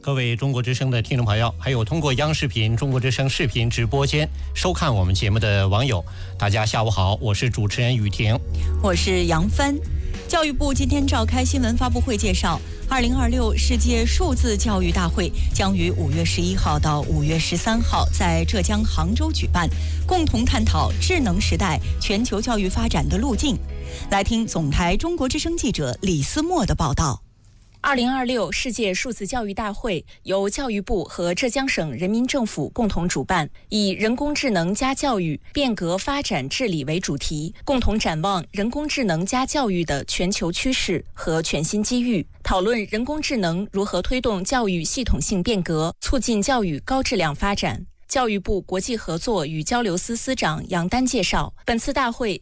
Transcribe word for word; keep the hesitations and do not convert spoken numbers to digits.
各位中国之声的听众朋友，还有通过央视频中国之声视频直播间收看我们节目的网友，大家下午好，我是主持人雨婷， 我是杨帆。教育部今天召开新闻发布会，介绍二零二六世界数字教育大会将于五月十一号到五月十三号在浙江杭州举办，共同探讨智能时代全球教育发展的路径。来听总台中国之声记者李思墨的报道。 二零二六世界数字教育大会由教育部和浙江省人民政府共同主办，以人工智能加教育，变革发展治理为主题，共同展望人工智能加教育的全球趋势和全新机遇，讨论人工智能如何推动教育系统性变革，促进教育高质量发展。教育部国际合作与交流司司长杨丹介绍，本次大会